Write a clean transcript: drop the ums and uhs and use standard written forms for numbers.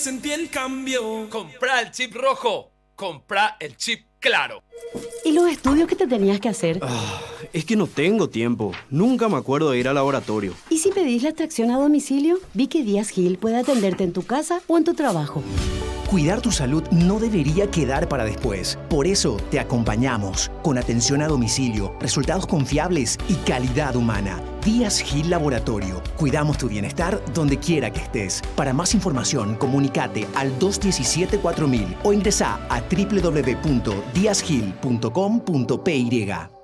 Sentí el cambio. Comprá el chip rojo. Comprá el chip claro. ¿Y los estudios que te tenías que hacer? Es que no tengo tiempo. Nunca me acuerdo de ir al laboratorio. ¿Y si pedís la extracción a domicilio? Vi que Díaz Gil puede atenderte en tu casa o en tu trabajo. Cuidar tu salud no debería quedar para después. Por eso te acompañamos con atención a domicilio, resultados confiables y calidad humana. Díaz Gil Laboratorio. Cuidamos tu bienestar donde quiera que estés. Para más información, comunícate al 217-4000 o ingresa a www.diazgil.com.py.